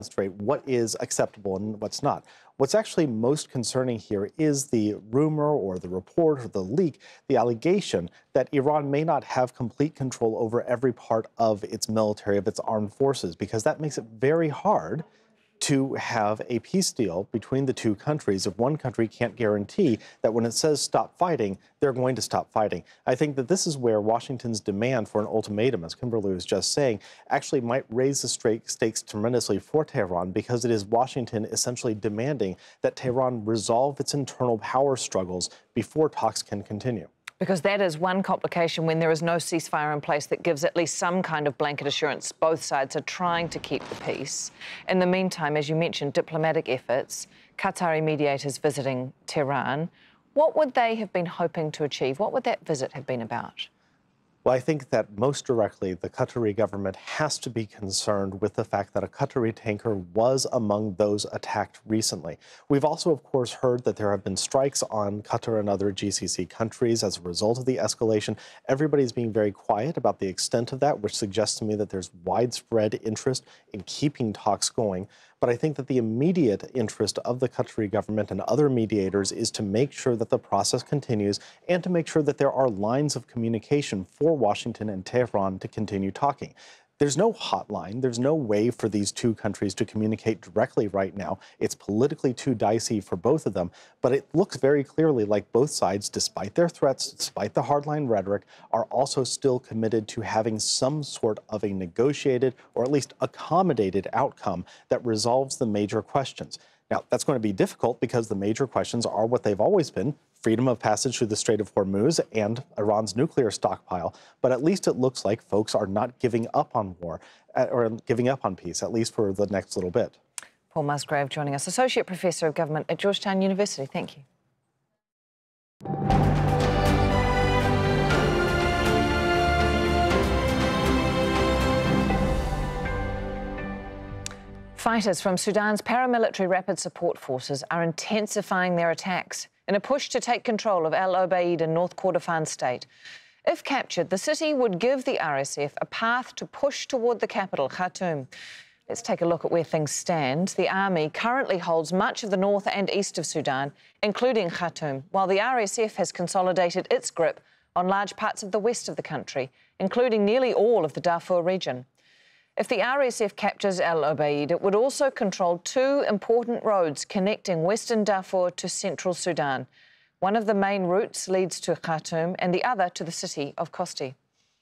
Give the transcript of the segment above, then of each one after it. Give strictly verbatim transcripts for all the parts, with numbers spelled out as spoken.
demonstrate what is acceptable and what's not. What's actually most concerning here is the rumor or the report or the leak, the allegation that Iran may not have complete control over every part of its military, of its armed forces, because that makes it very hard to have a peace deal between the two countries if one country can't guarantee that when it says stop fighting, they're going to stop fighting. I think that this is where Washington's demand for an ultimatum, as Kimberly was just saying, actually might raise the stakes tremendously for Tehran, because it is Washington essentially demanding that Tehran resolve its internal power struggles before talks can continue. Because that is one complication when there is no ceasefire in place that gives at least some kind of blanket assurance both sides are trying to keep the peace. In the meantime, as you mentioned, diplomatic efforts, Qatari mediators visiting Tehran. What would they have been hoping to achieve? What would that visit have been about? Well, I think that most directly, the Qatari government has to be concerned with the fact that a Qatari tanker was among those attacked recently. We've also, of course, heard that there have been strikes on Qatar and other G C C countries as a result of the escalation. Everybody's being very quiet about the extent of that, which suggests to me that there's widespread interest in keeping talks going. But I think that the immediate interest of the Qatari government and other mediators is to make sure that the process continues and to make sure that there are lines of communication for Washington and Tehran to continue talking. There's no hotline. There's no way for these two countries to communicate directly right now. It's politically too dicey for both of them. But it looks very clearly like both sides, despite their threats, despite the hardline rhetoric, are also still committed to having some sort of a negotiated or at least accommodated outcome that resolves the major questions. Now, that's going to be difficult because the major questions are what they've always been: freedom of passage through the Strait of Hormuz and Iran's nuclear stockpile. But at least it looks like folks are not giving up on war or giving up on peace, at least for the next little bit. Paul Musgrave joining us, Associate Professor of Government at Georgetown University. Thank you. Fighters from Sudan's paramilitary rapid support forces are intensifying their attacks in a push to take control of Al Obeid in North Kordofan state. If captured, the city would give the R S F a path to push toward the capital, Khartoum. Let's take a look at where things stand. The army currently holds much of the north and east of Sudan, including Khartoum, while the R S F has consolidated its grip on large parts of the west of the country, including nearly all of the Darfur region. If the R S F captures Al Obeid, it would also control two important roads connecting western Darfur to central Sudan. One of the main routes leads to Khartoum and the other to the city of Kosti.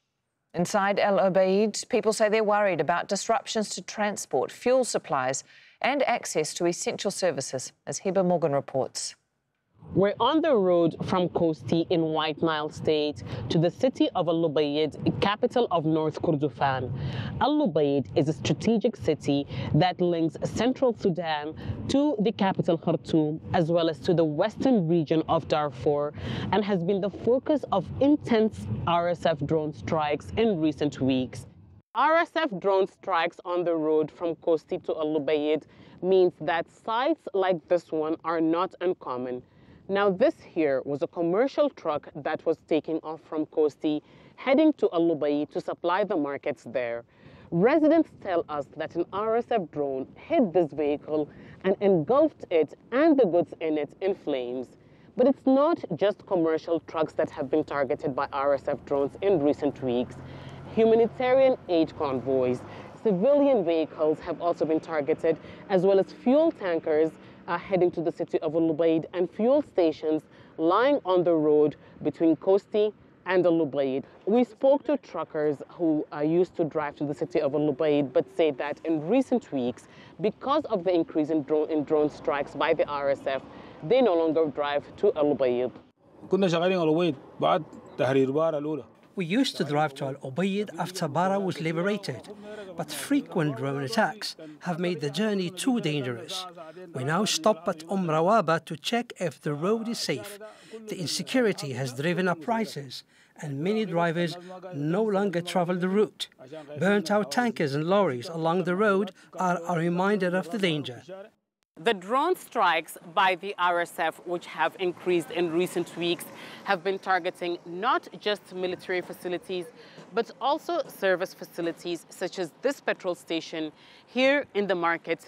Inside Al Obeid, people say they're worried about disruptions to transport, fuel supplies and access to essential services, as Heber Morgan reports. We're on the road from Kosti in White Nile State to the city of Al Obeid, capital of North Kordofan. Al Obeid is a strategic city that links central Sudan to the capital Khartoum, as well as to the western region of Darfur, and has been the focus of intense R S F drone strikes in recent weeks. R S F drone strikes on the road from Kosti to Al Obeid means that sites like this one are not uncommon. Now, this here was a commercial truck that was taking off from Kosti, heading to Al Obeid to supply the markets there. Residents tell us that an R S F drone hit this vehicle and engulfed it and the goods in it in flames. But it's not just commercial trucks that have been targeted by R S F drones in recent weeks. Humanitarian aid convoys, civilian vehicles have also been targeted, as well as fuel tankers Uh, heading to the city of Al Obeid and fuel stations lying on the road between Kosti and Al Obeid. We spoke to truckers who uh, used to drive to the city of Al Obeid, but say that in recent weeks, because of the increase in drone, in drone strikes by the R S F, they no longer drive to Al Obeid. We used to drive to Al Obeid after Bara was liberated, but frequent drone attacks have made the journey too dangerous. We now stop at Umm Rawaba to check if the road is safe. The insecurity has driven up prices, and many drivers no longer travel the route. Burnt-out tankers and lorries along the road are a reminder of the danger. The drone strikes by the R S F, which have increased in recent weeks, have been targeting not just military facilities, but also service facilities such as this petrol station here in the market